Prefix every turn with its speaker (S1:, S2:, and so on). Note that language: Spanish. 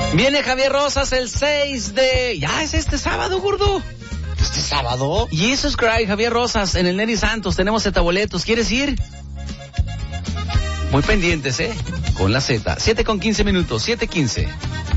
S1: Viene Javier Rosas el 6 de... Ya es este sábado, gordo.
S2: ¿Este sábado?
S1: Jesus Christ, Javier Rosas, en el Neri Santos. Tenemos boletos. ¿Quieres ir? Muy pendientes, con la Z. 7:15, 7:15.